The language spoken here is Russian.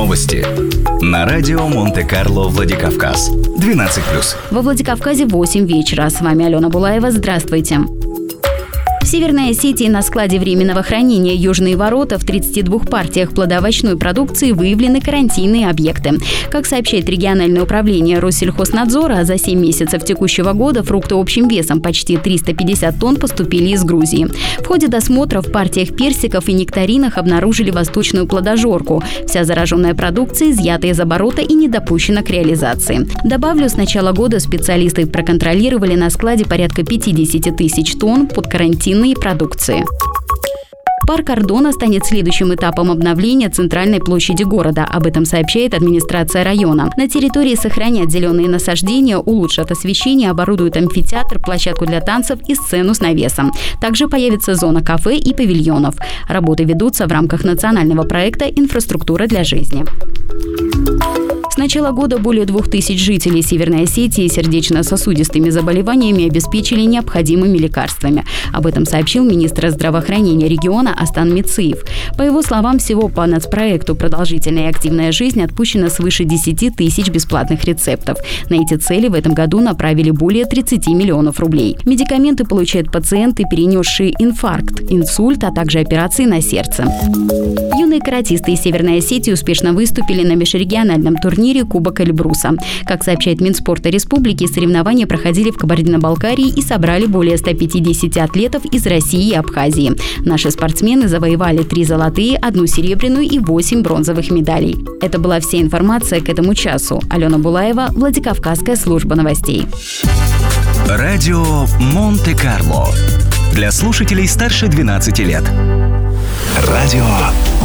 Новости на радио Монте-Карло Владикавказ. 12+. Во Владикавказе 8 вечера. С вами Алена Булаева. Здравствуйте. В Северной Осетии на складе временного хранения «Южные ворота» в 32 партиях плодоовощной продукции выявлены карантинные объекты. Как сообщает региональное управление Россельхознадзора, за 7 месяцев текущего года фрукты общим весом почти 350 тонн поступили из Грузии. В ходе досмотра в партиях персиков и нектаринах обнаружили восточную плодожорку. Вся зараженная продукция изъята из оборота и не допущена к реализации. Добавлю, с начала года специалисты проконтролировали на складе порядка 50 тысяч тонн под карантинной продукции. Парк Ардона станет следующим этапом обновления центральной площади города. Об этом сообщает администрация района. На территории сохранят зеленые насаждения, улучшат освещение, оборудуют амфитеатр, площадку для танцев и сцену с навесом. Также появится зона кафе и павильонов. Работы ведутся в рамках национального проекта «Инфраструктура для жизни». С начала года более 2000 жителей Северной Осетии сердечно-сосудистыми заболеваниями обеспечили необходимыми лекарствами. Об этом сообщил министр здравоохранения региона Астан Мициев. По его словам, всего по нацпроекту «Продолжительная и активная жизнь» отпущено свыше 10 тысяч бесплатных рецептов. На эти цели в этом году направили более 30 миллионов рублей. Медикаменты получают пациенты, перенесшие инфаркт, инсульт, а также операции на сердце. Юные каратисты из Северной Осетии успешно выступили на межрегиональном турнире Кубок Эльбруса. Как сообщает Минспорта Республики, соревнования проходили в Кабардино-Балкарии и собрали более 150 атлетов из России и Абхазии. Наши спортсмены завоевали 3 золотые, 1 серебряную и 8 бронзовых медалей. Это была вся информация к этому часу. Алена Булаева, Владикавказская служба новостей. Радио Монте-Карло. Для слушателей старше 12 лет. Радио